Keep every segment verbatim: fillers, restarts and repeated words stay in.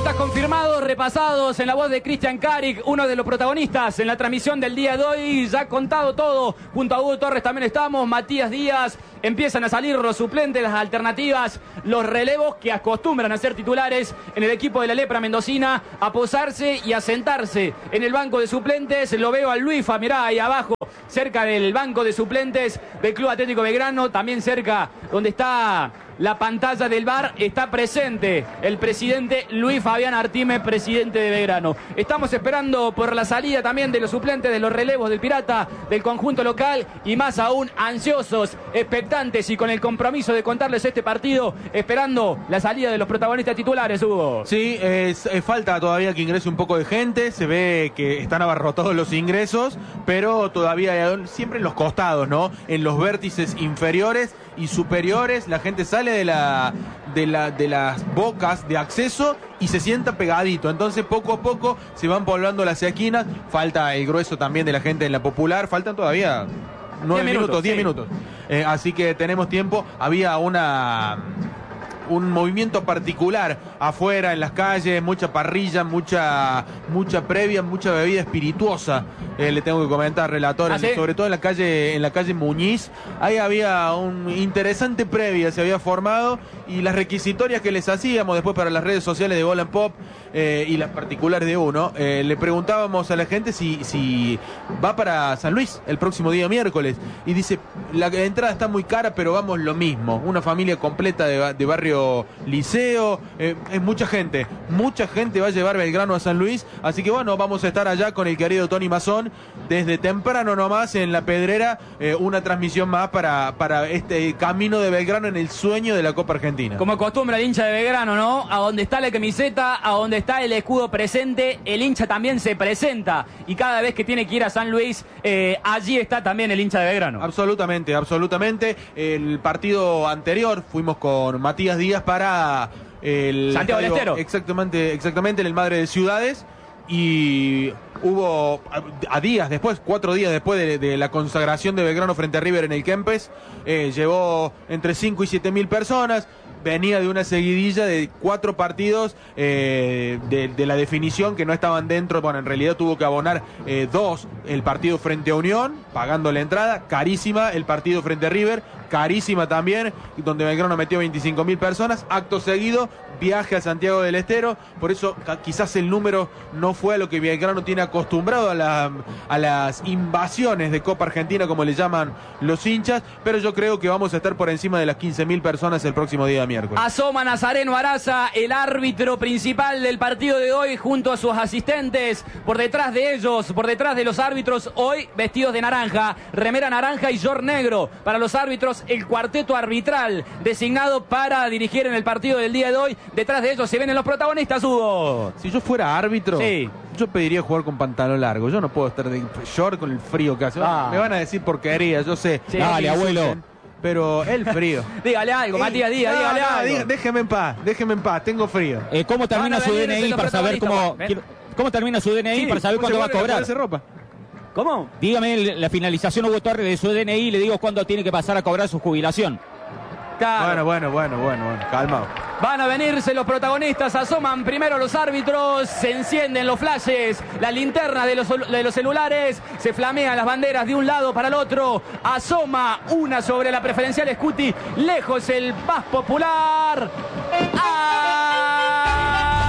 protagonistas confirmados, repasados en la voz de Cristian Caric, uno de los protagonistas en la transmisión del día de hoy. Ya ha contado todo. Junto a Hugo Torres también estamos, Matías Díaz. Empiezan a salir los suplentes, las alternativas, los relevos que acostumbran a ser titulares en el equipo de la Lepra mendocina, a posarse y a sentarse en el banco de suplentes. Lo veo a Luifa, mirá ahí abajo, cerca del banco de suplentes del Club Atlético Belgrano, también cerca donde está la pantalla del V A R, está presente el presidente Luis Fabián Artime, presidente de Belgrano. Estamos esperando por la salida también de los suplentes, de los relevos del Pirata, del conjunto local, y más aún ansiosos, expectantes y con el compromiso de contarles este partido, esperando la salida de los protagonistas titulares, Hugo. Sí, eh, falta todavía que ingrese un poco de gente, se ve que están abarrotados los ingresos, pero todavía siempre en los costados, ¿no? En los vértices inferiores y superiores, la gente sale de la de la de las bocas de acceso y se sienta pegadito. Entonces poco a poco se van poblando las esquinas. Falta el grueso también de la gente en la popular. Faltan todavía nueve minutos, diez minutos. Eh, así que tenemos tiempo. Había una un movimiento particular afuera en las calles, mucha parrilla, mucha mucha previa, mucha bebida espirituosa. Eh, le tengo que comentar, relator, ¿Ah, sí? sobre todo en la calle en la calle Muñiz. Ahí había un interesante previa, se había formado, y las requisitorias que les hacíamos después para las redes sociales de Gol and Pop eh, y las particulares de uno, eh, le preguntábamos a la gente si, si va para San Luis el próximo día miércoles, y dice, la entrada está muy cara, pero vamos lo mismo, una familia completa de, de barrio Liceo, eh, es mucha gente, mucha gente va a llevar Belgrano a San Luis, así que bueno, vamos a estar allá con el querido Tony Mazón, desde temprano nomás en La Pedrera, eh, una transmisión más para, para este camino de Belgrano en el sueño de la Copa Argentina. Como acostumbra el hincha de Belgrano, ¿no? A donde está la camiseta, a donde está el escudo presente, el hincha también se presenta, y cada vez que tiene que ir a San Luis, eh, allí está también el hincha de Belgrano. Absolutamente, absolutamente. El partido anterior fuimos con Matías Díaz para el Santiago del Estero. Exactamente, exactamente, en el Madre de Ciudades. Y hubo a, a días después, cuatro días después de, de la consagración de Belgrano frente a River en el Kempes, eh, llevó entre cinco y siete mil personas. Venía de una seguidilla de cuatro partidos eh, de, de la definición que no estaban dentro. Bueno, en realidad tuvo que abonar eh, dos, el partido frente a Unión, pagando la entrada, carísima, el partido frente a River, carísima también, donde Belgrano metió veinticinco mil personas. Acto seguido, viaje a Santiago del Estero, por eso quizás el número no fue a lo que Belgrano tiene acostumbrado, a, la, a las invasiones de Copa Argentina, como le llaman los hinchas, pero yo creo que vamos a estar por encima de las quince mil personas el próximo día miércoles. Asoma Nazareno Araza, el árbitro principal del partido de hoy, junto a sus asistentes. Por detrás de ellos, por detrás de los árbitros, hoy vestidos de naranja, remera naranja y short negro. Para los árbitros, el cuarteto arbitral designado para dirigir en el partido del día de hoy. Detrás de ellos se vienen los protagonistas, Hugo. Si yo fuera árbitro, sí, yo pediría jugar con pantalón largo. Yo no puedo estar de short con el frío que hace. Ah. Me van a decir porquería, yo sé. Sí, dale, abuelo. Insulten. Pero el frío. Dígale algo, Ey, Matías Díaz, no, dígale no, algo. Dígale, déjeme en paz, déjeme en paz, tengo frío. Eh, ¿Cómo termina su D N I para saber cómo, cómo termina su D N I sí, para saber cuándo va a cobrar? Ropa. ¿Cómo? Dígame la finalización Hugo Torres de su D N I y le digo cuándo tiene que pasar a cobrar su jubilación. Claro. Bueno, bueno, bueno, bueno, bueno, calmado. Van a venirse los protagonistas, asoman primero los árbitros, se encienden los flashes, las linternas de los, de los celulares, se flamean las banderas de un lado para el otro, asoma una sobre la preferencial Scuti, lejos el más popular. ¡Ah!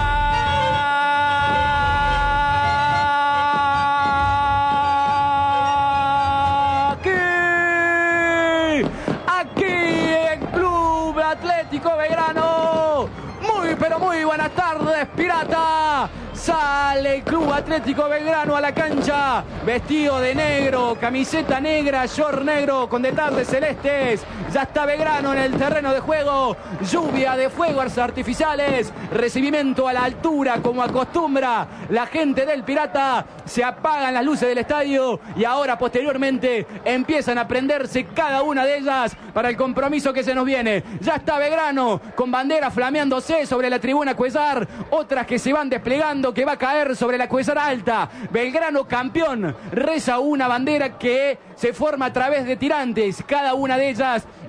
Atlético Belgrano, muy pero muy buenas tardes, Pirata. Sale el Club Atlético Belgrano a la cancha, vestido de negro, camiseta negra, short negro con detalles celestes. Ya está Belgrano en el terreno de juego, lluvia de fuegos artificiales, recibimiento a la altura como acostumbra la gente del Pirata. Se apagan las luces del estadio y ahora posteriormente empiezan a prenderse cada una de ellas para el compromiso que se nos viene. Ya está Belgrano con banderas flameándose sobre la tribuna Cuellar, otras que se van desplegando, que va a caer sobre la Cuellar alta. Belgrano campeón, reza una bandera que se forma a través de tirantes, cada una de ellas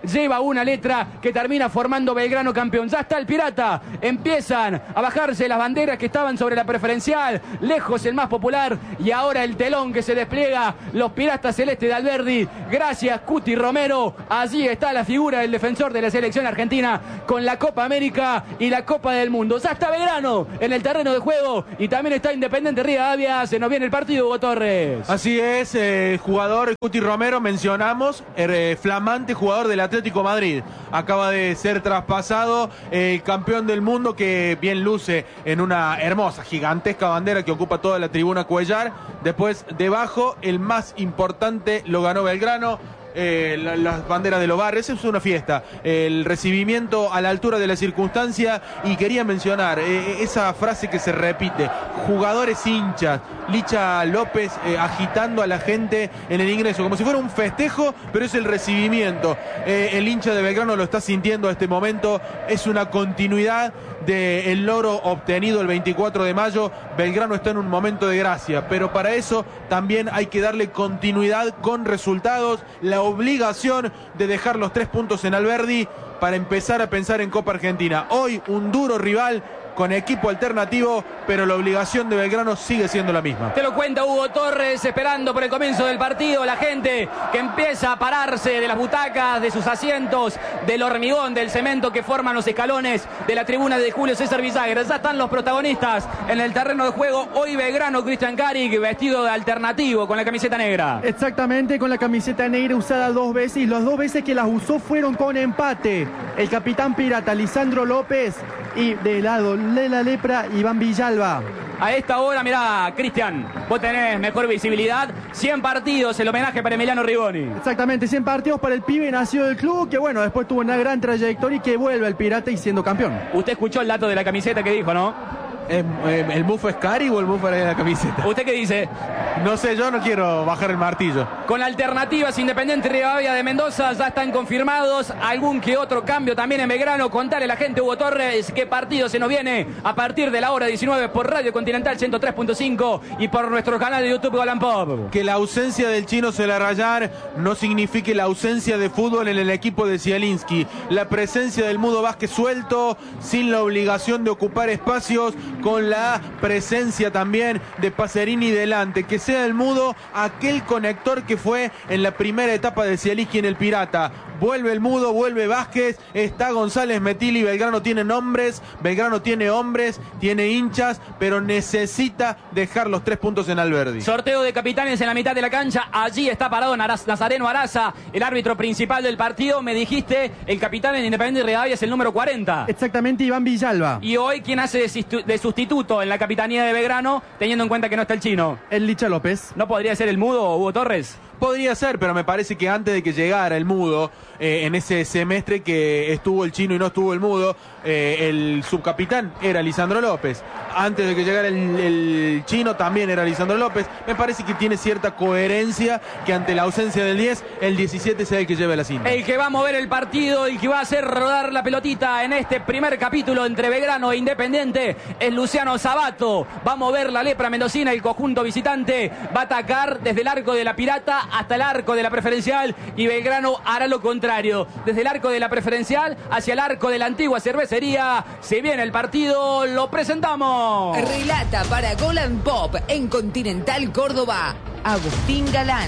lleva una letra que termina formando Belgrano campeón. Ya está el Pirata, empiezan a bajarse las banderas que estaban sobre la preferencial, lejos el más popular, y ahora el telón que se despliega, los Piratas Celeste de Alberdi. Gracias, Cuti Romero. Allí está la figura del defensor de la selección argentina con la Copa América y la Copa del Mundo. Ya está Belgrano en el terreno de juego y también está Independiente Rivadavia. Se nos viene el partido, Hugo Torres. Así es, eh, jugador Cuti Romero, mencionamos, eh, flamante jugador del Atlético Madrid. Acaba de ser traspasado, el eh, campeón del mundo, que bien luce en una hermosa, gigantesca bandera que ocupa toda la tribuna Cuellar. Después, debajo, el más importante lo ganó Belgrano. Eh, la, las banderas de los barrios, es una fiesta, el recibimiento a la altura de la circunstancia. Y quería mencionar eh, esa frase que se repite: jugadores hinchas, Licha López eh, agitando a la gente en el ingreso, como si fuera un festejo, pero es el recibimiento. Eh, el hincha de Belgrano lo está sintiendo a este momento, es una continuidad del logro obtenido el veinticuatro de mayo. Belgrano está en un momento de gracia, pero para eso también hay que darle continuidad con resultados, la obligación de dejar los tres puntos en Alberdi para empezar a pensar en Copa Argentina. Hoy un duro rival con equipo alternativo, pero la obligación de Belgrano sigue siendo la misma. Te lo cuenta Hugo Torres, esperando por el comienzo del partido, la gente que empieza a pararse de las butacas, de sus asientos, del hormigón, del cemento que forman los escalones de la tribuna de Julio César Bisagra. Ya están los protagonistas en el terreno de juego. Hoy Belgrano, Cristian Caric, vestido de alternativo, con la camiseta negra. Exactamente, con la camiseta negra usada dos veces, y las dos veces que las usó fueron con empate. El capitán pirata, Lisandro López, y del lado de la lepra, Iván Villalba. A esta hora, mirá, Cristian, vos tenés mejor visibilidad. cien partidos, el homenaje para Emiliano Rigoni. Exactamente, cien partidos para el pibe nacido del club, que bueno, después tuvo una gran trayectoria y que vuelve al Pirata y siendo campeón. Usted escuchó el dato de la camiseta que dijo, ¿no? Eh, eh, ¿El bufo es Cari o el bufo es la camiseta? ¿Usted qué dice? No sé, yo no quiero bajar el martillo. Con alternativas, Independiente Rivadavia de Mendoza ya están confirmados. Algún que otro cambio también en Belgrano. Contale a la gente, Hugo Torres, qué partido se nos viene a partir de la hora diecinueve por Radio Continental ciento tres punto cinco y por nuestro canal de YouTube Golan Pop. Que la ausencia del chino Celarrayar no signifique la ausencia de fútbol en el equipo de Zielinski. La presencia del Mudo Vázquez suelto, sin la obligación de ocupar espacios, con la presencia también de Pacerini delante. Que sea el Mudo aquel conector que fue en la primera etapa de Zielinski en el Pirata. Vuelve el Mudo, vuelve Vázquez, está González Metili. Belgrano tiene nombres, Belgrano tiene hombres, tiene hinchas, pero necesita dejar los tres puntos en Alberdi. Sorteo de capitanes en la mitad de la cancha. Allí está parado Nazareno Araza, el árbitro principal del partido. Me dijiste, el capitán en Independiente Rivadavia es el número cuarenta. Exactamente, Iván Villalba. Y hoy, ¿quién hace de, de sustituto en la capitanía de Belgrano, teniendo en cuenta que no está el chino? El Licha López. ¿No podría ser el Mudo, Hugo Torres? Podría ser, pero me parece que antes de que llegara el Mudo, eh, en ese semestre que estuvo el chino y no estuvo el Mudo, eh, el subcapitán era Lisandro López. Antes de que llegara el, el chino también era Lisandro López. Me parece que tiene cierta coherencia que ante la ausencia del diez, el diecisiete sea el que lleve la cinta. El que va a mover el partido, el que va a hacer rodar la pelotita en este primer capítulo entre Belgrano e Independiente es Luciano Sabato. Va a mover la lepra mendocina, el conjunto visitante va a atacar desde el arco de la Pirata hasta el arco de la preferencial, y Belgrano hará lo contrario, desde el arco de la preferencial hacia el arco de la antigua cervecería. Se viene el partido, lo presentamos. Relata para Golan Pop en Continental Córdoba, Agustín Galán.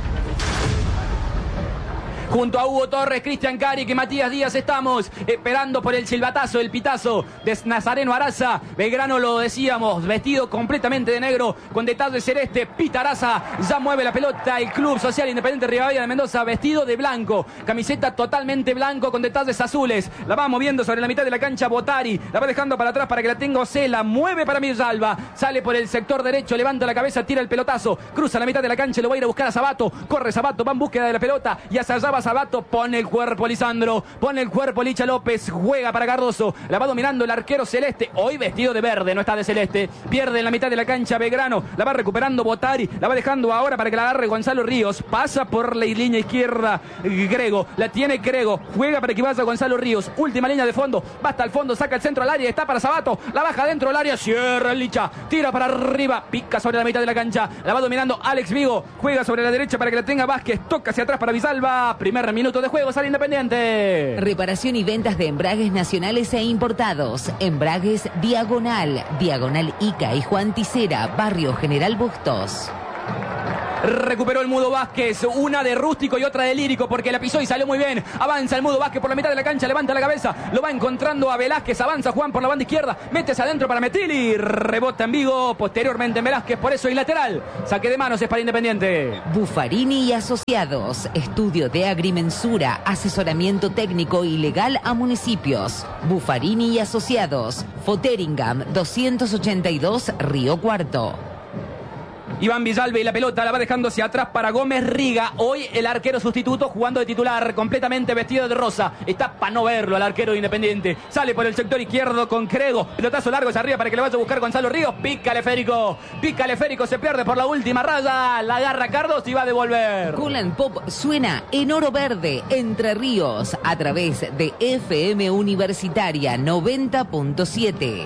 Junto a Hugo Torres, Cristian Caric y Matías Díaz estamos esperando por el silbatazo, el pitazo de Nazareno Araza. Belgrano, lo decíamos, vestido completamente de negro con detalle celeste. Pita Araza, ya mueve la pelota. El Club Social Independiente Rivadavia de Mendoza, vestido de blanco, camiseta totalmente blanco con detalles azules. La va moviendo sobre la mitad de la cancha Botari, la va dejando para atrás para que la tenga Ocela. Mueve para Villalba, sale por el sector derecho, levanta la cabeza, tira el pelotazo, cruza la mitad de la cancha, lo va a ir a buscar a Sabato. Corre Sabato, va en búsqueda de la pelota y hacia allá va Sabato, pone el cuerpo Lisandro, pone el cuerpo Licha López, juega para Cardoso, la va dominando el arquero celeste, hoy vestido de verde, no está de celeste, pierde en la mitad de la cancha Belgrano, la va recuperando Botari, la va dejando ahora para que la agarre Gonzalo Ríos, pasa por la línea izquierda Grego, la tiene Grego, juega para que vaya Gonzalo Ríos, última línea de fondo, va hasta el fondo, saca el centro al área, está para Sabato, la baja dentro del área, cierra el Licha, tira para arriba, pica sobre la mitad de la cancha, la va dominando Alex Vigo, juega sobre la derecha para que la tenga Vázquez, toca hacia atrás para Villalba, Primer minuto de juego, sale Independiente. Reparación y ventas de embragues nacionales e importados. Embragues Diagonal, Diagonal Ica y Juan Ticera, Barrio General Bustos. Recuperó el Mudo Vázquez, una de rústico y otra de lírico porque la pisó y salió muy bien. Avanza el Mudo Vázquez por la mitad de la cancha, levanta la cabeza, lo va encontrando a Velázquez, avanza Juan por la banda izquierda, métese adentro para Metilli, rebota en Vigo, posteriormente en Velázquez, por eso y lateral. Saque de manos es para Independiente. Buffarini y Asociados, estudio de agrimensura, asesoramiento técnico y legal a municipios. Buffarini y Asociados, Foteringam doscientos ochenta y dos, Río Cuarto. Iván Villalbe y la pelota la va dejando hacia atrás para Gómez Riga. Hoy el arquero sustituto jugando de titular, completamente vestido de rosa. Está para no verlo al arquero de Independiente. Sale por el sector izquierdo con Crego. Pelotazo largo hacia arriba para que le vaya a buscar Gonzalo Ríos. Pica Leférico. Pica Leférico, se pierde por la última raya. La agarra Cardos y va a devolver. Colan Pop suena en Oro Verde, Entre Ríos, a través de F M Universitaria noventa punto siete.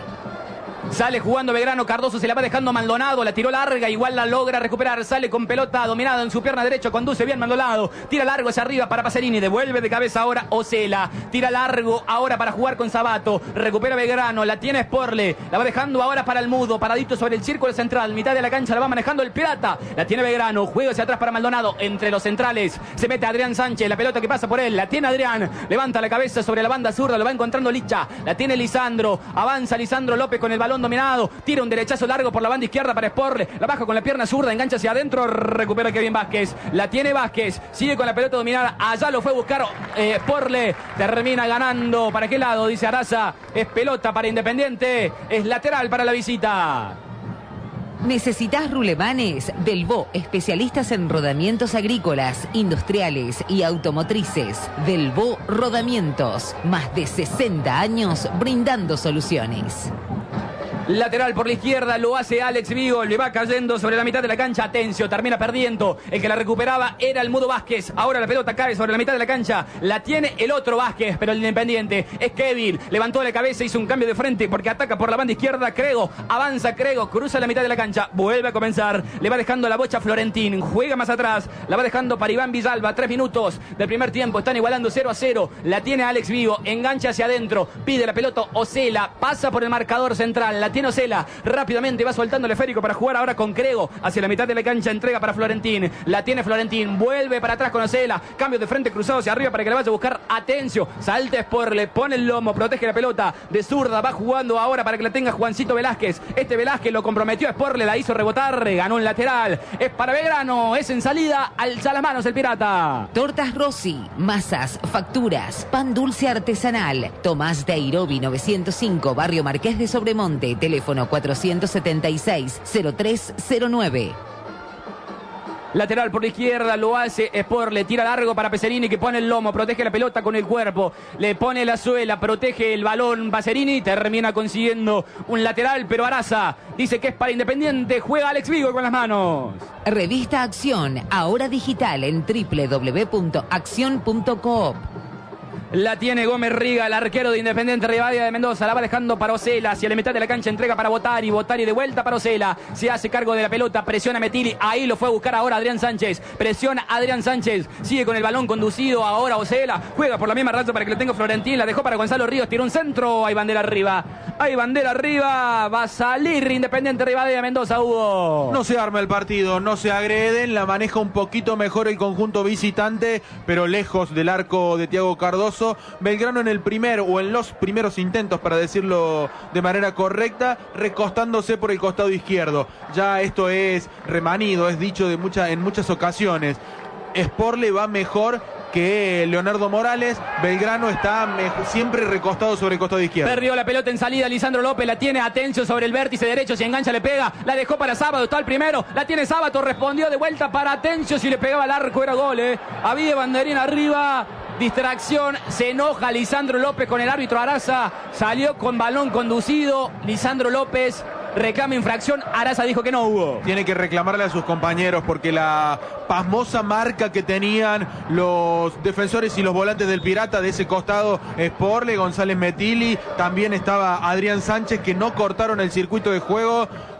Sale jugando Belgrano, Cardoso se la va dejando Maldonado, la tiró larga, igual la logra recuperar, sale con pelota dominada en su pierna derecha, conduce bien Maldonado, tira largo hacia arriba para Pacerini, devuelve de cabeza ahora Ocela, tira largo ahora para jugar con Sabato, recupera Belgrano, la tiene Sporle, la va dejando ahora para el Mudo, paradito sobre el círculo central, mitad de la cancha la va manejando el Pirata, la tiene Belgrano, juega hacia atrás para Maldonado, entre los centrales, se mete Adrián Sánchez, la pelota que pasa por él, la tiene Adrián, levanta la cabeza sobre la banda zurda, lo va encontrando Licha, la tiene Lisandro, avanza Lisandro López con el balón dominado, tira un derechazo largo por la banda izquierda para Sporle, la baja con la pierna zurda, engancha hacia adentro, recupera Kevin Vázquez, la tiene Vázquez, sigue con la pelota dominada, allá lo fue a buscar eh, Sporle, termina ganando, ¿para qué lado? Dice Araza, es pelota para Independiente, es lateral para la visita. ¿Necesitas rulemanes? Delvaux, especialistas en rodamientos agrícolas, industriales y automotrices. Delvaux Rodamientos, más de sesenta años brindando soluciones. Lateral por la izquierda, lo hace Alex Vigo, le va cayendo sobre la mitad de la cancha, Atencio, termina perdiendo, el que la recuperaba era el Mudo Vázquez, ahora la pelota cae sobre la mitad de la cancha, la tiene el otro Vázquez, pero el Independiente es Kevin, levantó la cabeza, hizo un cambio de frente porque ataca por la banda izquierda, Crego, avanza Crego, cruza la mitad de la cancha, vuelve a comenzar, le va dejando la bocha Florentín, juega más atrás, la va dejando para Iván Villalba, tres minutos del primer tiempo, están igualando cero a cero, la tiene Alex Vigo, engancha hacia adentro, pide la pelota Ocela, pasa por el marcador central, la tiene Ocela, rápidamente va soltando el esférico para jugar ahora con Crego, hacia la mitad de la cancha, entrega para Florentín, la tiene Florentín, vuelve para atrás con Ocela, cambio de frente cruzado hacia arriba para que le vaya a buscar Atencio, salta Sport, le pone el lomo, protege la pelota de zurda, va jugando ahora para que la tenga Juancito Velázquez, este Velázquez lo comprometió a Sport, le la hizo rebotar, ganó un lateral, es para Belgrano, es en salida, alza las manos el Pirata. Tortas Rossi, masas, facturas, pan dulce artesanal. Tomás de Airobi novecientos cinco, Barrio Marqués de Sobremonte, teléfono cuatrocientos setenta y seis, cero tres cero nueve. Lateral por la izquierda, lo hace Sport, le tira largo para Pacerini que pone el lomo, protege la pelota con el cuerpo, le pone la suela, protege el balón Pacerini, termina consiguiendo un lateral, pero Araza dice que es para Independiente, juega Alex Vigo con las manos. Revista Acción, ahora digital en doble u doble u doble u punto acción punto coop. La tiene Gómez Riga, el arquero de Independiente Rivadavia de Mendoza. La va dejando para Ocela. Hacia la mitad de la cancha entrega para Botari. Botari de vuelta para Ocela. Se hace cargo de la pelota. Presiona Metilli. Ahí lo fue a buscar ahora Adrián Sánchez. Presiona Adrián Sánchez. Sigue con el balón conducido ahora Ocela. Juega por la misma raza para que lo tenga Florentín. La dejó para Gonzalo Ríos. Tiró un centro. Hay bandera arriba. Hay bandera arriba. Va a salir Independiente Rivadavia de Mendoza, Hugo. No se arma el partido. No se agreden. La maneja un poquito mejor el conjunto visitante. Pero lejos del arco de Thiago Cardoso. Belgrano en el primer o en los primeros intentos, para decirlo de manera correcta, recostándose por el costado izquierdo. Ya esto es remanido, es dicho de mucha, en muchas ocasiones. Sport le va mejor que Leonardo Morales. Belgrano está siempre recostado sobre el costado izquierdo. Perdió la pelota en salida Lisandro López, la tiene Atencio sobre el vértice derecho, si engancha le pega, la dejó para Sábato, está el primero, la tiene Sábato, respondió de vuelta para Atencio, si le pegaba al arco era gol, eh. Había banderín arriba, distracción, se enoja Lisandro López con el árbitro Araza, salió con balón conducido, Lisandro López reclama infracción, Araza dijo que no hubo. Tiene que reclamarle a sus compañeros porque la pasmosa marca que tenían los defensores y los volantes del Pirata de ese costado, Sporle, González Metilli, también estaba Adrián Sánchez, que no cortaron el circuito de juego.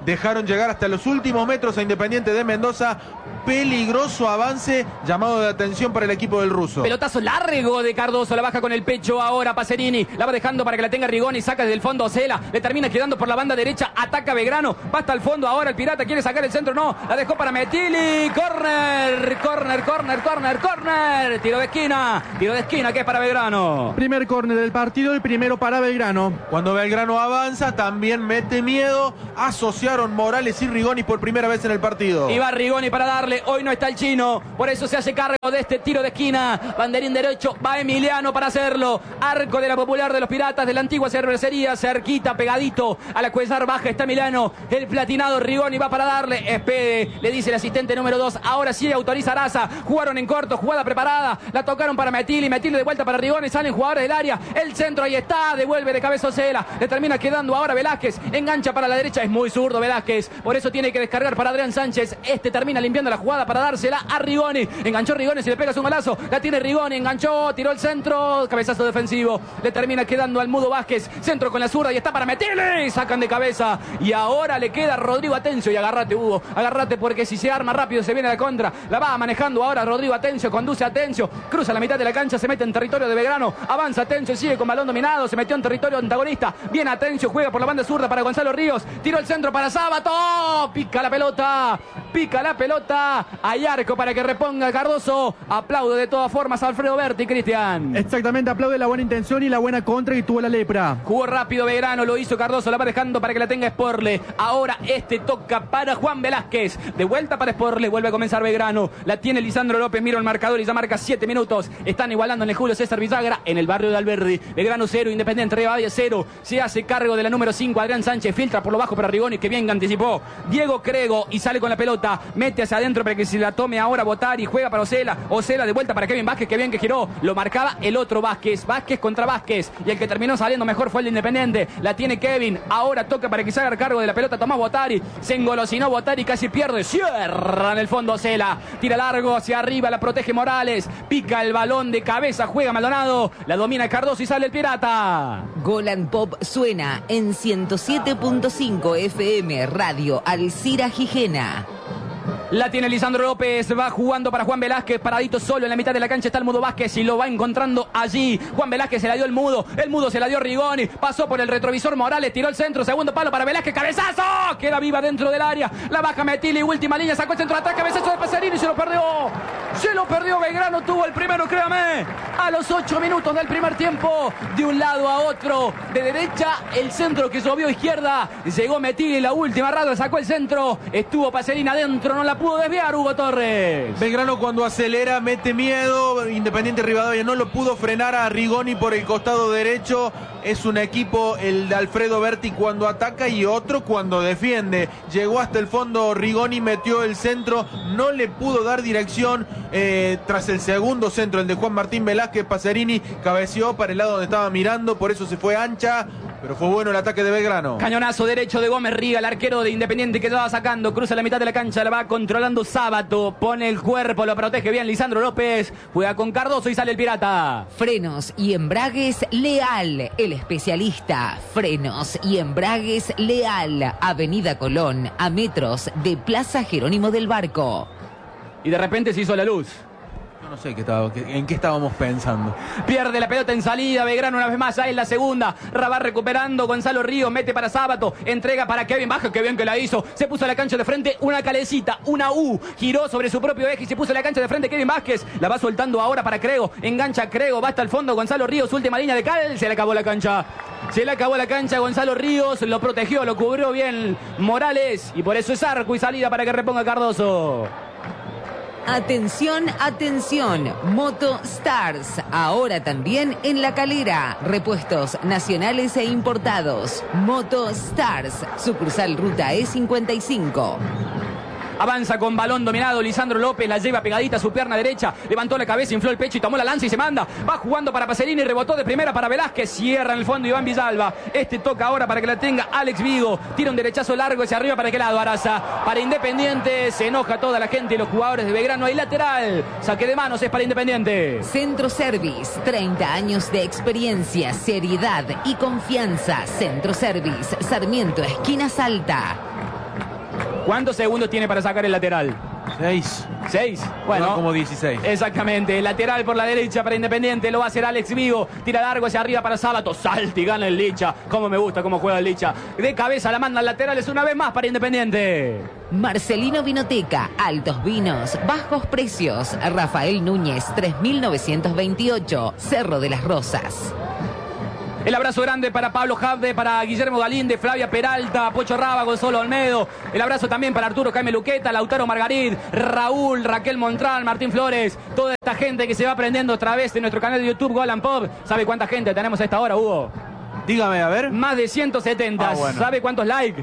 dejaron llegar hasta los últimos metros a Independiente de Mendoza. Peligroso avance, llamado de atención para el equipo del ruso. Pelotazo largo de Cardoso, la baja con el pecho ahora Pacerini, la va dejando para que la tenga Rigoni, saca desde el fondo Ocela, le termina quedando por la banda derecha, ataca Belgrano, va hasta el fondo ahora el Pirata, quiere sacar el centro, no, la dejó para Metilli, corner, corner, corner, corner, corner, tiro de esquina, tiro de esquina que es para Belgrano. Primer córner del partido, el primero para Belgrano. Cuando Belgrano avanza, también mete miedo, asociaron Morales y Rigoni por primera vez en el partido. Y va Rigoni para darle. Hoy no está el chino, por eso se hace cargo de este tiro de esquina. Banderín derecho, va Emiliano para hacerlo. Arco de la Popular de los Piratas de la antigua cervecería, cerquita, pegadito a la Cuellar baja está Emiliano. El platinado Rigoni va para darle. Espede, le dice el asistente número dos. Ahora sí autoriza Araza. Jugaron en corto, jugada preparada. La tocaron para Metilli, Metilli de vuelta para Rigoni. Salen jugadores del área. El centro ahí está, devuelve de cabeza Ocela. Le termina quedando ahora Velázquez. Engancha para la derecha, es muy zurdo Velázquez. Por eso tiene que descargar para Adrián Sánchez. Este termina limpiando la jugada para dársela a Rigoni. Enganchó Rigoni, si le pegas un golazo, la tiene Rigoni, enganchó, tiró el centro, cabezazo defensivo, le termina quedando al Mudo Vázquez, centro con la zurda y está para meterle, sacan de cabeza y ahora le queda Rodrigo Atencio y agárrate Hugo, agárrate porque si se arma rápido se viene a la contra, la va manejando ahora Rodrigo Atencio, conduce Atencio, cruza la mitad de la cancha, se mete en territorio de Belgrano, avanza Atencio, sigue con balón dominado, se metió en territorio antagonista, viene Atencio, juega por la banda zurda para Gonzalo Ríos, tiró el centro para Sábato, pica la pelota, pica la pelota, hay arco para que reponga Cardoso. Aplaude de todas formas a Alfredo Berti, Cristian. Exactamente, aplaude la buena intención y la buena contra que tuvo la lepra. Jugó rápido Belgrano, lo hizo Cardoso, la va dejando para que la tenga Sporle. Ahora este toca para Juan Velázquez. De vuelta para Sporle, vuelve a comenzar Belgrano. La tiene Lisandro López, mira el marcador y ya marca siete minutos. Están igualando en el Julio César Villagra, en el barrio de Alberdi. Belgrano cero, Independiente Rivadavia cero. Se hace cargo de la número cinco, Adrián Sánchez, filtra por lo bajo para Rigoni, que bien anticipó. Diego Crego y sale con la pelota, mete hacia adentro para que se la tome ahora Botari, juega para Ocela, Ocela de vuelta para Kevin Vázquez, que bien que giró, lo marcaba el otro Vázquez, Vázquez contra Vázquez, y el que terminó saliendo mejor fue el de Independiente, la tiene Kevin, ahora toca para que se haga cargo de la pelota Tomás Botari, se engolosinó Botari, casi pierde, cierra en el fondo Ocela, tira largo hacia arriba, la protege Morales, pica el balón de cabeza, juega Maldonado, la domina Cardoso y sale el Pirata. Golan Pop suena en ciento siete punto cinco F M Radio Alcira Gijena. La tiene Lisandro López, va jugando para Juan Velázquez, paradito solo en la mitad de la cancha está el Mudo Vázquez y lo va encontrando allí. Juan Velázquez se la dio el Mudo, el Mudo se la dio Rigoni, pasó por el retrovisor Morales, tiró el centro, segundo palo para Velázquez, cabezazo, queda viva dentro del área, la baja Metilli, última línea, sacó el centro de atrás, cabezazo de Pacerini y se lo perdió, se lo perdió Belgrano, tuvo el primero, créame, a los ocho minutos del primer tiempo, de un lado a otro, de derecha, el centro que llovió izquierda, llegó Metilli, la última rada, sacó el centro, estuvo Pacerini adentro, no la pudo desviar Hugo Torres. Belgrano cuando acelera mete miedo, Independiente Rivadavia no lo pudo frenar a Rigoni por el costado derecho, es un equipo el de Alfredo Berti cuando ataca y otro cuando defiende, llegó hasta el fondo Rigoni, metió el centro, no le pudo dar dirección, eh, tras el segundo centro, el de Juan Martín Velázquez, Pacerini cabeceó para el lado donde estaba mirando, por eso se fue ancha, pero fue bueno el ataque de Belgrano. Cañonazo derecho de Gómez Riga, el arquero de Independiente que ya va sacando, cruza la mitad de la cancha, la va controlando Sábato, pone el cuerpo, lo protege bien Lisandro López, juega con Cardoso y sale el Pirata. Frenos y embragues Leal, el especialista. Frenos y embragues Leal, Avenida Colón, a metros de Plaza Jerónimo del Barco. Y de repente se hizo la luz. No sé qué estaba, en qué estábamos pensando. Pierde la pelota en salida, Belgrano una vez más, ya en la segunda. Rabá recuperando, Gonzalo Ríos mete para Sábato, entrega para Kevin Baja, que bien que la hizo. Se puso a la cancha de frente, una calecita, una U. Giró sobre su propio eje y se puso a la cancha de frente Kevin Vázquez. La va soltando ahora para Crego. Engancha Crego, va hasta el fondo Gonzalo Ríos, última línea de cal. Se le acabó la cancha. Se le acabó la cancha Gonzalo Ríos, lo protegió, lo cubrió bien Morales. Y por eso es arco y salida para que reponga Cardoso. Atención, atención, Moto Stars, ahora también en La Calera, repuestos nacionales e importados. Moto Stars, sucursal Ruta E cincuenta y cinco. Avanza con balón dominado Lisandro López, la lleva pegadita a su pierna derecha, levantó la cabeza, infló el pecho y tomó la lanza y se manda. Va jugando para Pacerini, rebotó de primera para Velázquez, cierra en el fondo Iván Villalba. Este toca ahora para que la tenga Alex Vigo, tira un derechazo largo hacia arriba para qué lado Araza. Para Independiente, se enoja toda la gente y los jugadores de Belgrano. Hay lateral, saque de manos es para Independiente. Centro Service, treinta años de experiencia, seriedad y confianza. Centro Service, Sarmiento, esquina Salta. ¿Cuántos segundos tiene para sacar el lateral? Seis. Seis. Bueno, no, como dieciséis. Exactamente. Lateral por la derecha para Independiente. Lo va a hacer Alex Vigo. Tira largo hacia arriba para Sábato. Salta y gana el Licha. Cómo me gusta cómo juega el Licha. De cabeza la manda al lateral. Es una vez más para Independiente. Marcelino Vinoteca, altos vinos, bajos precios. Rafael Núñez, tres mil novecientos veintiocho, Cerro de las Rosas. El abrazo grande para Pablo Jabde, para Guillermo Galíndez, Flavia Peralta, Pocho Raba, Gonzalo Olmedo. El abrazo también para Arturo Jaime Luqueta, Lautaro Margarit, Raúl, Raquel Montral, Martín Flores. Toda esta gente que se va aprendiendo otra vez en nuestro canal de YouTube Gol and Pop. ¿Sabe cuánta gente tenemos a esta hora, Hugo? Dígame, a ver. Más de ciento setenta. Ah, bueno. ¿Sabe cuántos likes?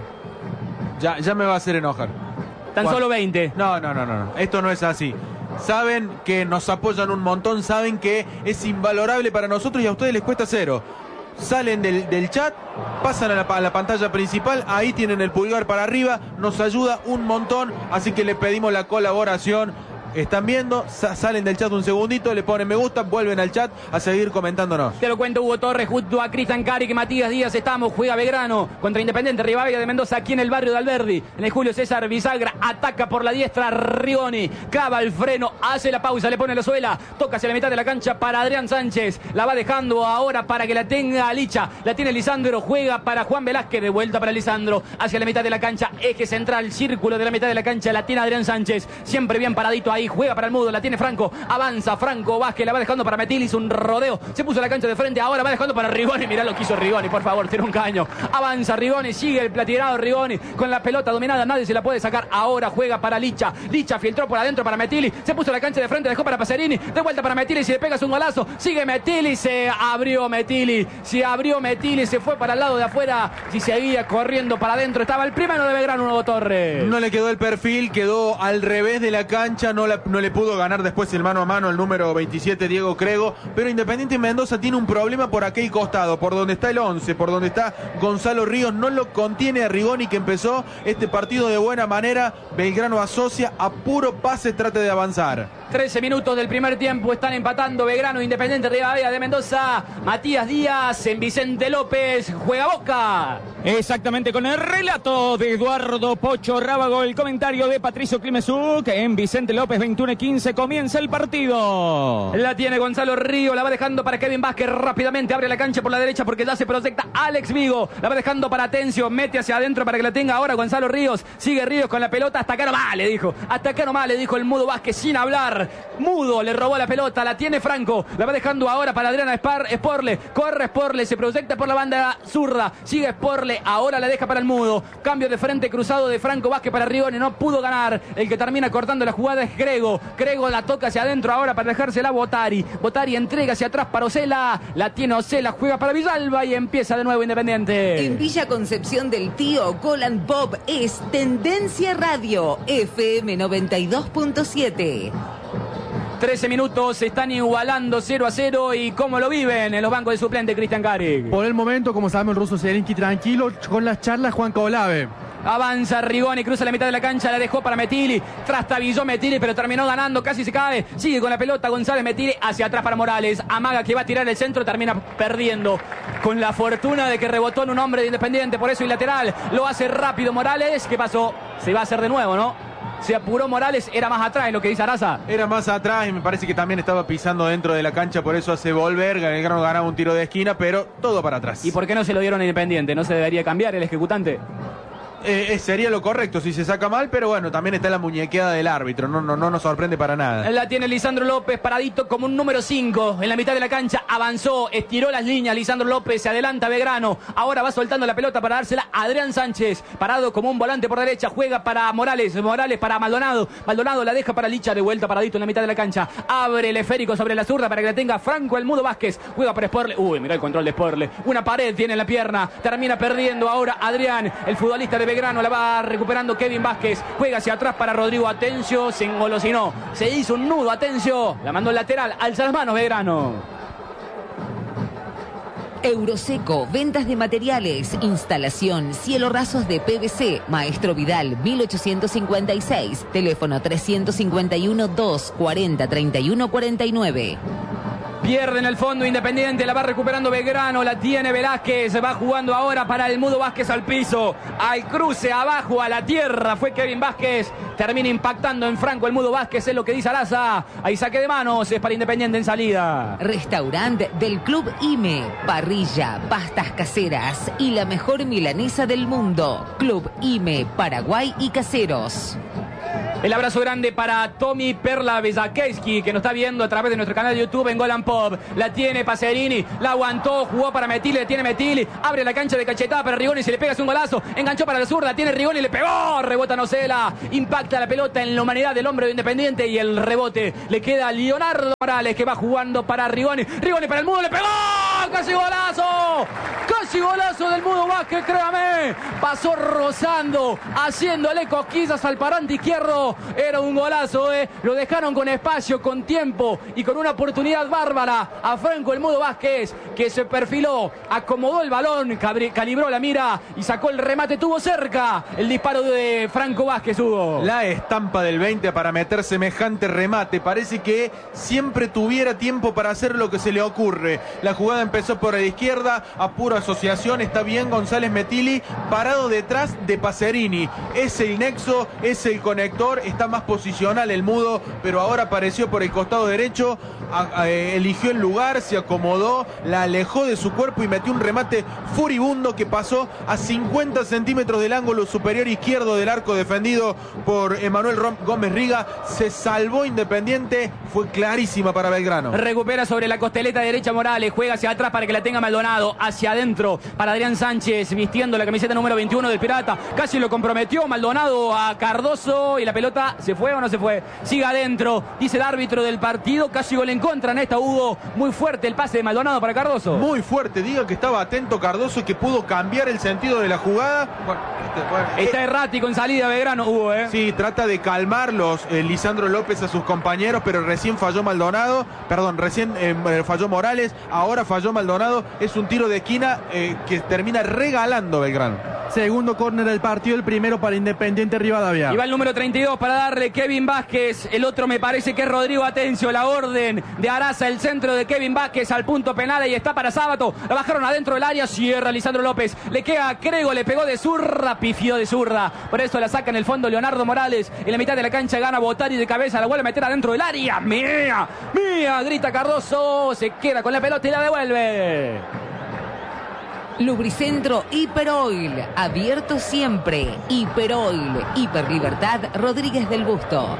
Ya, ya me va a hacer enojar. Tan ¿Cuánto? solo veinte. No, no, no, no, no. Esto no es así. Saben que nos apoyan un montón, saben que es invalorable para nosotros y a ustedes les cuesta cero. Salen del, del chat, pasan a la, a la pantalla principal, ahí tienen el pulgar para arriba, nos ayuda un montón, así que le pedimos la colaboración. Están viendo, sa salen del chat un segundito, le ponen me gusta, vuelven al chat a seguir comentándonos. Te lo cuento, Hugo Torres, junto a Cristian Caric, Matías Díaz, estamos, juega Belgrano contra Independiente Rivadavia de Mendoza, aquí en el barrio de Alberdi. En el Julio César Bisagra, ataca por la diestra Rigoni, clava el freno, hace la pausa, le pone la suela, toca hacia la mitad de la cancha para Adrián Sánchez, la va dejando ahora para que la tenga Licha, la tiene Lisandro, juega para Juan Velázquez, de vuelta para Lisandro, hacia la mitad de la cancha, eje central, círculo de la mitad de la cancha, la tiene Adrián Sánchez, siempre bien paradito ahí. Juega para el Mudo, la tiene Franco, avanza Franco Vázquez, la va dejando para Metilis, un rodeo, se puso la cancha de frente, ahora va dejando para Rigoni, mirá lo que hizo Rigoni, por favor, tiene un caño, avanza Rigoni, sigue el platirado Rigoni, con la pelota dominada, nadie se la puede sacar, ahora juega para Licha, Licha filtró por adentro para Metilis, se puso la cancha de frente, dejó para Pacerini, de vuelta para Metilis y le pegas un golazo, sigue Metilis, se abrió Metilis, se abrió Metilis, se fue para el lado de afuera, y seguía corriendo para adentro, estaba el primero de Belgrano, Hugo Torres. No le quedó el perfil, quedó al revés de la cancha, no, la, no le pudo ganar después el mano a mano el número veintisiete Diego Crego, pero Independiente Mendoza tiene un problema por aquel costado, por donde está el once, por donde está Gonzalo Ríos, no lo contiene a Rigoni, que empezó este partido de buena manera. Belgrano asocia, a puro pase trata de avanzar. trece minutos del primer tiempo, están empatando Belgrano, Independiente Rivadavia de Mendoza. Matías Díaz en Vicente López, juega Boca. Exactamente, con el relato de Eduardo Pocho Rábago, el comentario de Patricio Climesuk en Vicente López, veintiuno y quince, comienza el partido. La tiene Gonzalo Río, la va dejando para Kevin Vázquez, rápidamente abre la cancha por la derecha porque ya se proyecta Alex Vigo, la va dejando para Atencio, mete hacia adentro para que la tenga ahora Gonzalo Ríos, sigue Ríos con la pelota, hasta acá nomás le dijo, hasta acá nomás le dijo el Mudo Vázquez sin hablar, Mudo le robó la pelota, la tiene Franco, la va dejando ahora para Adriana Spar, Sporle, corre Sporle, se proyecta por la banda zurda, sigue Sporle, ahora la deja para el Mudo, cambio de frente cruzado de Franco Vázquez para Rigoni, no pudo ganar, el que termina cortando la jugada es Grego, Grego la toca hacia adentro ahora para dejársela a Botari, Botari entrega hacia atrás para Ocela, la tiene Ocela, juega para Villalba y empieza de nuevo Independiente. En Villa Concepción del Tío, Gol and Pop es Tendencia Radio, F M noventa y dos punto siete. trece minutos, se están igualando cero a cero y cómo lo viven en los bancos de suplente Cristian Caric. Por el momento, como sabemos, el ruso Zielinski tranquilo con las charlas Juan Olave. Avanza Rigoni, cruza la mitad de la cancha, la dejó para Metili, trastabilló Metili, pero terminó ganando, casi se cae, sigue con la pelota González Metili, hacia atrás para Morales, amaga que va a tirar el centro, termina perdiendo, con la fortuna de que rebotó en un hombre de Independiente, por eso y lateral, lo hace rápido Morales, ¿qué pasó? Se va a hacer de nuevo, ¿no? Se apuró Morales, era más atrás, lo que dice Araza. Era más atrás y me parece que también estaba pisando dentro de la cancha, por eso hace volver, Belgrano ganaba un tiro de esquina, pero todo para atrás. ¿Y por qué no se lo dieron a Independiente? ¿No se debería cambiar el ejecutante? Eh, sería lo correcto si se saca mal, pero bueno, también está la muñequeada del árbitro, no, no, no nos sorprende para nada. La tiene Lisandro López paradito como un número cinco en la mitad de la cancha, avanzó, estiró las líneas, Lisandro López, se adelanta Belgrano, ahora va soltando la pelota para dársela a Adrián Sánchez, parado como un volante por derecha, juega para Morales, Morales para Maldonado, Maldonado la deja para Licha, de vuelta paradito en la mitad de la cancha, abre el esférico sobre la zurda para que la tenga Franco el Mudo Vázquez, juega para Sporle, uy, mirá el control de Sporle, una pared tiene en la pierna, termina perdiendo ahora Adrián, el futbolista de Belgrano, la va recuperando Kevin Vázquez, juega hacia atrás para Rodrigo Atencio, se engolosinó, se hizo un nudo Atencio, la mandó el lateral, alza las manos Belgrano. Euroseco, ventas de materiales, instalación, cielo rasos de P V C, Maestro Vidal, mil ochocientos cincuenta y seis, teléfono trescientos cincuenta y uno, dos cuarenta, treinta y uno cuarenta y nueve. Pierde en el fondo Independiente, la va recuperando Belgrano, la tiene Velázquez, va jugando ahora para el Mudo Vázquez al piso, al cruce, abajo, a la tierra, fue Kevin Vázquez, termina impactando en Franco el Mudo Vázquez, es lo que dice Araza, ahí saque de manos, es para Independiente en salida. Restaurante del Club I M E, parrilla, pastas caseras y la mejor milanesa del mundo. Club I M E, Paraguay y Caseros. El abrazo grande para Tommy Perla Bezakeski, que nos está viendo a través de nuestro canal de YouTube en Golan Pop. La tiene Pacerini, la aguantó, jugó para Metili, le tiene Metili, abre la cancha de cachetada para Rigoni, se le pega, es un golazo, enganchó para la zurda, tiene Rigoni, le pegó, rebota Nocela, impacta la pelota en la humanidad del hombre de Independiente y el rebote le queda a Leonardo Morales, que va jugando para Rigoni, Rigoni para el Mudo, le pegó, casi golazo, casi golazo del Mudo Vázquez, créame, pasó rozando, haciéndole cosquillas al parante izquierdo. Era un golazo, eh. Lo dejaron con espacio, con tiempo y con una oportunidad bárbara a Franco el Mudo Vázquez, que se perfiló, acomodó el balón, calibró la mira y sacó el remate, tuvo cerca el disparo de Franco Vázquez, Hugo. La estampa del veinte para meter semejante remate, parece que siempre tuviera tiempo para hacer lo que se le ocurre. La jugada empezó por la izquierda, a pura asociación, está bien González Metili, parado detrás de Pacerini, es el nexo, es el conector, está más posicional el Mudo, pero ahora apareció por el costado derecho, a, a, eligió el lugar, se acomodó, la alejó de su cuerpo y metió un remate furibundo que pasó a cincuenta centímetros del ángulo superior izquierdo del arco defendido por Emanuel Gómez Riga. Se salvó Independiente, fue clarísima para Belgrano. Recupera sobre la costeleta derecha Morales, juega hacia atrás para que la tenga Maldonado, hacia adentro para Adrián Sánchez, vistiendo la camiseta número veintiuno del Pirata, casi lo comprometió Maldonado a Cardoso y la pelota ¿se fue o no se fue? Sigue adentro, dice el árbitro del partido, casi gol en contra en esta, Hugo. Muy fuerte el pase de Maldonado para Cardoso. Muy fuerte, diga que estaba atento Cardoso, que pudo cambiar el sentido de la jugada. Bueno, este, bueno, Está eh, errático en salida Belgrano, Hugo, ¿eh? Sí, trata de calmarlos eh, Lisandro López a sus compañeros, pero recién falló Maldonado, perdón, recién eh, falló Morales, ahora falló Maldonado. Es un tiro de esquina eh, que termina regalando Belgrano. Segundo córner del partido, el primero para Independiente Rivadavia. Y va el número treinta y dos para darle Kevin Vázquez, el otro me parece que es Rodrigo Atencio, la orden de Araza, el centro de Kevin Vázquez al punto penal, y está para Sábato, la bajaron adentro del área, cierra Lisandro López, le queda a Crego, le pegó de zurda, pifió de zurda, por eso la saca en el fondo Leonardo Morales, en la mitad de la cancha gana Botari de cabeza, la vuelve a meter adentro del área, mía, mía, grita Cardoso, se queda con la pelota y la devuelve. Lubricentro Hiperoil, abierto siempre. Hiperoil, Hiperlibertad Rodríguez del Busto.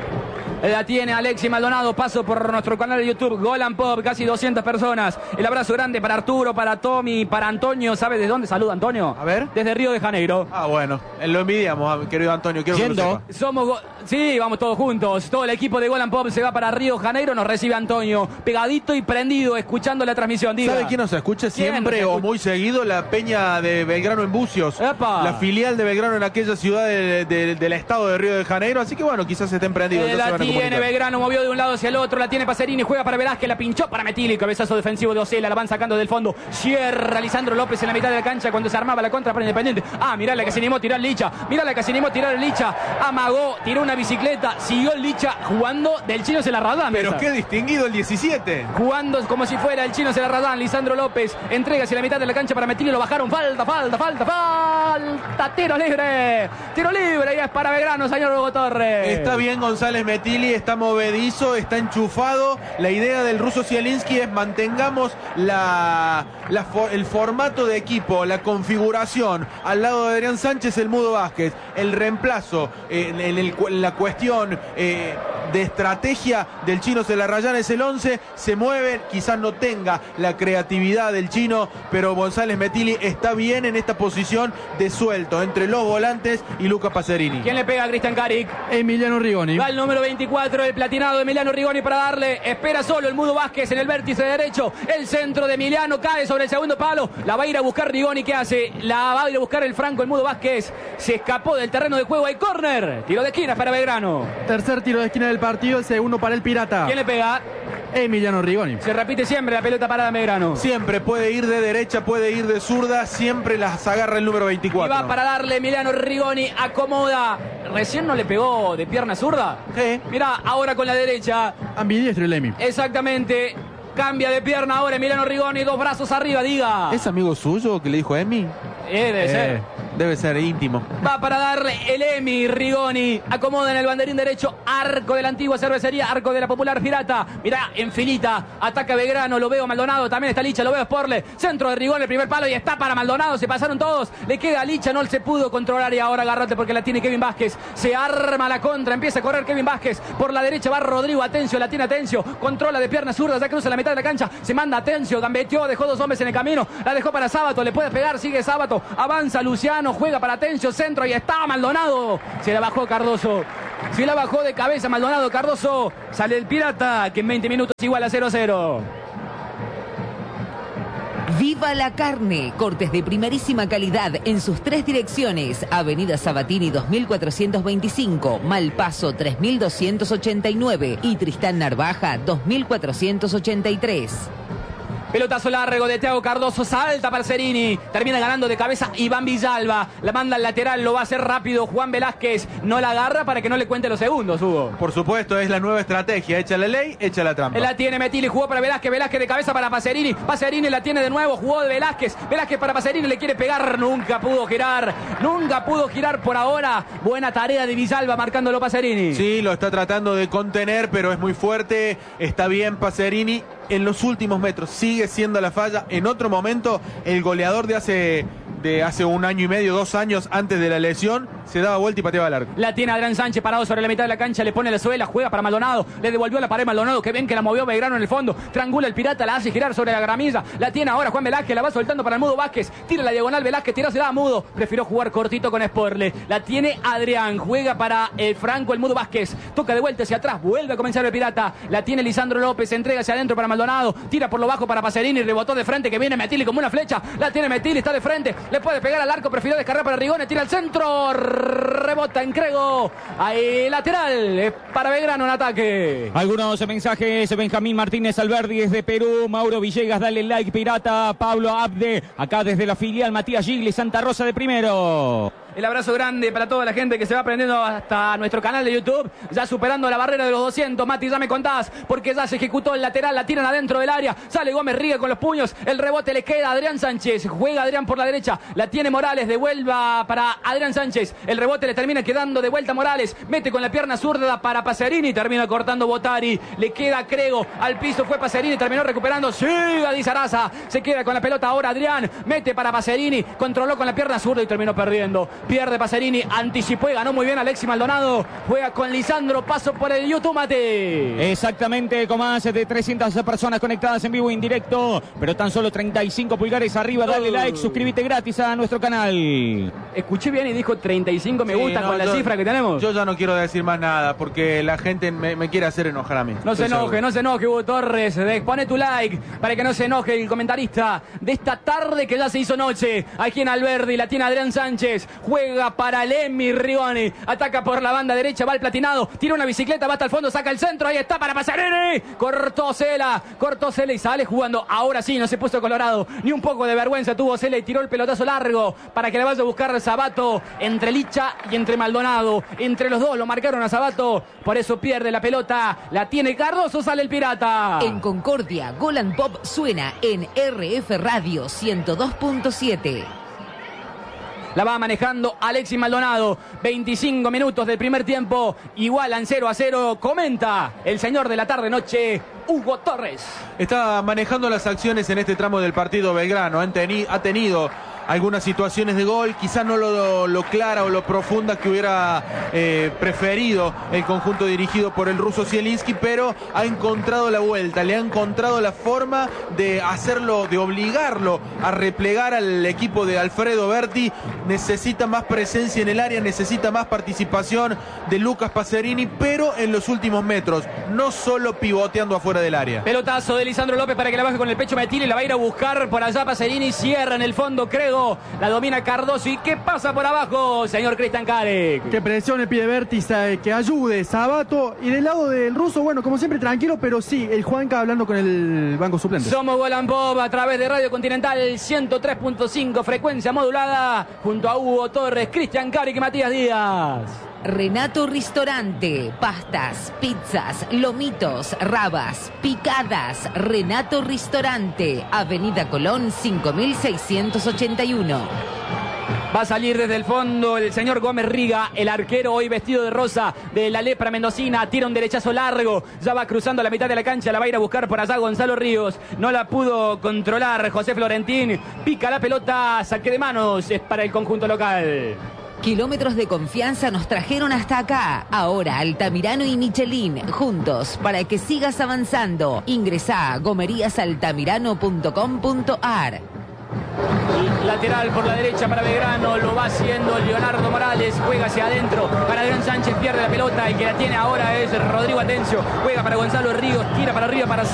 La tiene Alexi Maldonado, paso por nuestro canal de YouTube, Golan Pop, casi doscientas personas. El abrazo grande para Arturo, para Tommy, para Antonio. ¿Sabe de dónde saluda Antonio? A ver. Desde Río de Janeiro. Ah, bueno, lo envidiamos, querido Antonio. Quiero que lo sepa. Somos, go- sí, vamos todos juntos. Todo el equipo de Golan Pop se va para Río de Janeiro, nos recibe Antonio, pegadito y prendido, escuchando la transmisión. Diga. ¿Sabe quién nos escucha siempre nos o escucha? muy seguido? La Peña de Belgrano en Bucios. ¡Epa! La filial de Belgrano en aquella ciudad de- de- del estado de Río de Janeiro. Así que bueno, quizás estén prendidos. Eh, ya se la van a tiene comunicar. Belgrano, movió de un lado hacia el otro, la tiene Pacerini, juega para Velázquez, la pinchó para Metili, cabezazo defensivo de Ocela, la van sacando del fondo, cierra Lisandro López en la mitad de la cancha cuando se armaba la contra para Independiente. Ah, mirá la que se animó a tirar Licha, mirá la que se animó a tirar Licha, amagó, tiró una bicicleta, siguió el Licha jugando del Chino Celarradán. Pero esa. qué distinguido el diecisiete. Jugando como si fuera el Chino Celarradán, Lisandro López entrega hacia la mitad de la cancha para Metili, lo bajaron, falta, falta, falta, falta, tiro libre, tiro libre, y es para Belgrano, señor Hugo Torres. Está bien González Metili, está movedizo, está enchufado. La idea del ruso Zielinski es mantengamos la, la for- el formato de equipo, la configuración. Al lado de Adrián Sánchez, el Mudo Vázquez. El reemplazo eh, en, el- en la cuestión eh, de estrategia del Chino Celarrayán es el once. Se mueve, quizás no tenga la creatividad del Chino, pero González Metili está bien en esta posición de suelto entre los volantes y Luca Pacerini. ¿Quién le pega a Cristian Caric? Emiliano Rigoni. Va el número veinticuatro, el platinado Emiliano Rigoni para darle. Espera solo el Mudo Vázquez en el vértice derecho. El centro de Emiliano cae sobre el segundo palo. La va a ir a buscar Rigoni. ¿Qué hace? La va a ir a buscar el Franco, el Mudo Vázquez. Se escapó del terreno de juego. Hay córner. Tiro de esquina para Belgrano. Tercer tiro de esquina del partido, el segundo para el Pirata. ¿Quién le pega? Emiliano Rigoni. Se repite siempre la pelota parada en Belgrano. Siempre puede ir de derecha, puede ir de zurda, siempre las agarra el número Y veinticuatro. va para darle Emiliano Rigoni. Acomoda. Recién no le pegó de pierna zurda. Sí. Mirá, ahora con la derecha. Ambidiestro el Emi. Exactamente. cambia de pierna ahora Emiliano Rigoni, dos brazos arriba, diga. ¿Es amigo suyo que le dijo Emi? Eh, debe Eh, ser. Debe ser íntimo. Va para darle el Emi Rigoni. Acomoda en el banderín derecho. Arco de la antigua cervecería. Arco de la popular Pirata. Mirá, en filita. Ataca Belgrano. Lo veo Maldonado. También está Licha. Lo veo Sporle. Centro de Rigoni. El primer palo. Y está para Maldonado. Se pasaron todos. Le queda a Licha. No se pudo controlar. Y ahora agarrate porque la tiene Kevin Vázquez. Se arma la contra. Empieza a correr Kevin Vázquez. Por la derecha va Rodrigo Atencio. La tiene Atencio. Controla de pierna zurda. Ya cruza la mitad de la cancha. Se manda Atencio. Gambeteó. Dejó dos hombres en el camino. La dejó para Sábato. Le puede pegar. Sigue Sábato. Avanza Luciano. Juega para Atencio. Centro. Y está Maldonado. Se la bajó Cardoso. Se la bajó de cabeza Maldonado. Cardoso. Sale el Pirata. Que en veinte minutos igual a cero a cero. Viva la carne, cortes de primerísima calidad en sus tres direcciones. Avenida Sabatini dos mil cuatrocientos veinticinco, Malpaso tres mil doscientos ochenta y nueve y Tristán Narvaja dos mil cuatrocientos ochenta y tres. Pelotazo largo de Thiago Cardoso, salta Parcerini, termina ganando de cabeza Iván Villalba, la manda al lateral, lo va a hacer rápido Juan Velázquez, no la agarra para que no le cuente los segundos, Hugo. Por supuesto, es la nueva estrategia, echa la ley, echa la trampa. La tiene Metilli, jugó para Velázquez, Velázquez de cabeza para Pacerini, Pacerini la tiene de nuevo, jugó de Velázquez, Velázquez para Pacerini, le quiere pegar, nunca pudo girar, nunca pudo girar por ahora, buena tarea de Villalba marcándolo Pacerini. Sí, lo está tratando de contener, pero es muy fuerte, está bien Pacerini. En los últimos metros sigue siendo la falla. En otro momento, el goleador de hace, de hace un año y medio, dos años antes de la lesión, se daba vuelta y pateaba al arco. La tiene Adrián Sánchez parado sobre la mitad de la cancha, le pone la suela, juega para Maldonado, le devolvió la pared Maldonado, que ven que la movió Belgrano en el fondo, triangula el Pirata, la hace girar sobre la gramilla, la tiene ahora Juan Velázquez, la va soltando para el Mudo Vázquez, tira la diagonal Velázquez, tirársela a Mudo, prefirió jugar cortito con Sporle, la tiene Adrián, juega para el Franco, el Mudo Vázquez, toca de vuelta hacia atrás, vuelve a comenzar el Pirata, la tiene Lisandro López, entrega hacia adentro para Maldonado, tira por lo bajo para Pacerini, rebotó de frente, que viene Metilli como una flecha, la tiene Metilli, está de frente, le puede pegar al arco, prefirió descargar para Rigoni, tira al centro, rebota en Crego, ahí lateral, es para Belgrano en ataque. Algunos mensajes, Benjamín Martínez Alberdi desde Perú, Mauro Villegas, dale like Pirata, Pablo Abde, acá desde la filial, Matías Gigli, Santa Rosa de Primero. El abrazo grande para toda la gente que se va aprendiendo hasta nuestro canal de YouTube, ya superando la barrera de los doscientos. Mati, ya me contás, porque ya se ejecutó el lateral, la tiran adentro del área, sale Gómez Riga con los puños, el rebote le queda a Adrián Sánchez, juega Adrián por la derecha, la tiene Morales, devuelva para Adrián Sánchez, el rebote le termina quedando de vuelta a Morales, mete con la pierna zurda para Pacerini, termina cortando Botari, le queda Crego, al piso fue Pacerini, terminó recuperando, siga Di Zaraza, se queda con la pelota ahora Adrián, mete para Pacerini, controló con la pierna zurda y terminó perdiendo. Pierde Pacerini, anticipó y ganó muy bien Alexis Maldonado. Juega con Lisandro, paso por el YouTube, Mate. Exactamente, con más de trescientas personas conectadas en vivo e indirecto, pero tan solo treinta y cinco pulgares arriba. Dale Oh. like, suscríbete gratis a nuestro canal. Escuché bien y dijo treinta y cinco me Sí, gusta no, con la yo- cifra que tenemos. Yo ya no quiero decir más nada porque la gente me, me quiere hacer enojar a mí. No se Estoy enoje, seguro. no se enoje, Hugo Torres. De- Pone tu like para que no se enoje el comentarista de esta tarde que ya se hizo noche. Aquí en Alberdi la tiene Adrián Sánchez. Juega para el Emi Rigoni. Ataca por la banda derecha, va el platinado. Tira una bicicleta, va hasta el fondo, saca el centro. Ahí está para Pacerini. Cortó Cela, cortó Cela y sale jugando. Ahora sí, no se puso colorado. Ni un poco de vergüenza tuvo Cela y tiró el pelotazo largo para que le vaya a buscar Sabato entre Licha y entre Maldonado. Entre los dos lo marcaron a Sabato. Por eso pierde la pelota. La tiene Cardoso, sale el Pirata. En Concordia, Golan Pop suena en R F Radio ciento dos punto siete. La va manejando Alexis Maldonado. veinticinco minutos del primer tiempo. Igualan cero a cero. Comenta el señor de la tarde-noche, Hugo Torres. Está manejando las acciones en este tramo del partido Belgrano. Han teni- ha tenido algunas situaciones de gol, quizás no lo, lo clara o lo profunda que hubiera eh, preferido el conjunto dirigido por el ruso Zielinski, pero ha encontrado la vuelta, le ha encontrado la forma de hacerlo, de obligarlo a replegar al equipo de Alfredo Berti. Necesita más presencia en el área, necesita más participación de Lucas Pacerini, pero en los últimos metros, no solo pivoteando afuera del área. Pelotazo de Lisandro López para que la baje con el pecho Metilli. La va a ir a buscar por allá Pacerini. Cierra en el fondo Crego. La domina Cardoso. ¿Y qué pasa por abajo, señor Cristian Karek? Que presione, pide Vértiz, que ayude Sabato. Y del lado del ruso, bueno, como siempre, tranquilo, pero sí, el Juanca hablando con el banco suplente. Somos Golan Pop a través de Radio Continental ciento tres punto cinco, frecuencia modulada, junto a Hugo Torres, Cristian Karek y Matías Díaz. Renato Ristorante, pastas, pizzas, lomitos, rabas, picadas. Renato Ristorante, Avenida Colón cinco mil seiscientos ochenta y uno. Va a salir desde el fondo el señor Gómez Riga, el arquero hoy vestido de rosa de la lepra mendocina. Tira un derechazo largo, ya va cruzando la mitad de la cancha, la va a ir a buscar por allá Gonzalo Ríos. No la pudo controlar José Florentín. Pica la pelota, saque de manos, es para el conjunto local. Kilómetros de confianza nos trajeron hasta acá. Ahora Altamirano y Michelin, juntos, para que sigas avanzando. Ingresá a gomerías altamirano punto com punto ar. Lateral por la derecha para Belgrano, lo va haciendo Leonardo Morales, juega hacia adentro para Adrián Sánchez, pierde la pelota, el que la tiene ahora es Rodrigo Atencio, juega para Gonzalo Ríos, tira para arriba para